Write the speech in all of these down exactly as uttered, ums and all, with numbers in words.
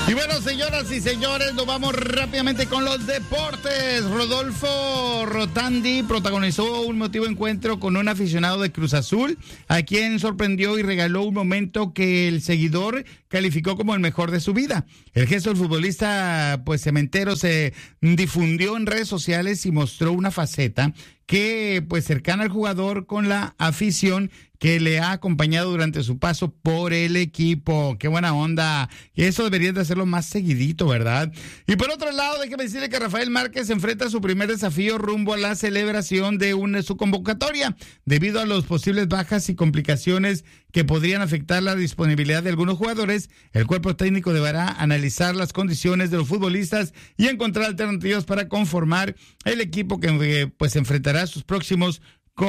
Y bueno, señoras y señores, nos vamos rápidamente con los deportes. Rodolfo Rotandi protagonizó un emotivo encuentro con un aficionado de Cruz Azul, a quien sorprendió y regaló un momento que el seguidor calificó como el mejor de su vida. El gesto del futbolista, pues cementero, se difundió en redes sociales y mostró una faceta que, pues, cercana al jugador con la afición que le ha acompañado durante su paso por el equipo. ¡Qué buena onda! Y eso deberían de hacerlo más seguidito, ¿verdad? Y por otro lado, déjeme decirle que Rafael Márquez enfrenta a su primer desafío rumbo a la celebración de una, su convocatoria, debido a las posibles bajas y complicaciones que podrían afectar la disponibilidad de algunos jugadores. El cuerpo técnico deberá analizar las condiciones de los futbolistas y encontrar alternativas para conformar el equipo que, pues, enfrentará a sus próximos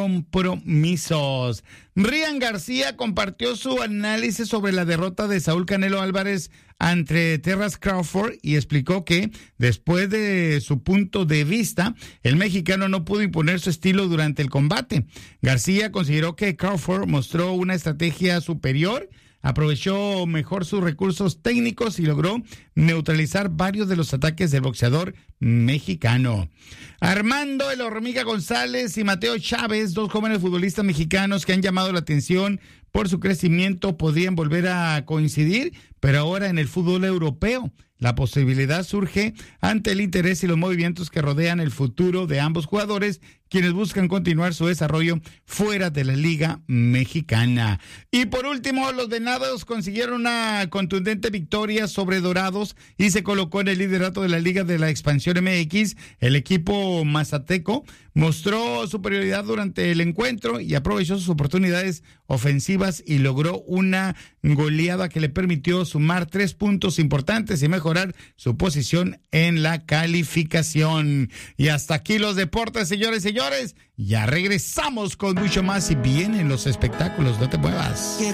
compromisos. Ryan García compartió su análisis sobre la derrota de Saúl Canelo Álvarez ante Terrence Crawford y explicó que, después de su punto de vista, el mexicano no pudo imponer su estilo durante el combate. García consideró que Crawford mostró una estrategia superior, aprovechó mejor sus recursos técnicos y logró neutralizar varios de los ataques del boxeador mexicano. Armando El Hormiga González y Mateo Chávez, dos jóvenes futbolistas mexicanos que han llamado la atención por su crecimiento, podrían volver a coincidir, pero ahora en el fútbol europeo. La posibilidad surge ante el interés y los movimientos que rodean el futuro de ambos jugadores, quienes buscan continuar su desarrollo fuera de la Liga Mexicana. Y por último, los Venados consiguieron una contundente victoria sobre Dorados y se colocó en el liderato de la Liga de la Expansión M X. El equipo mazateco mostró superioridad durante el encuentro y aprovechó sus oportunidades ofensivas y logró una goleada que le permitió sumar tres puntos importantes y mejorar su posición en la calificación. Y hasta aquí los deportes, señores y señores. Ya regresamos con mucho más y vienen los espectáculos. No te muevas.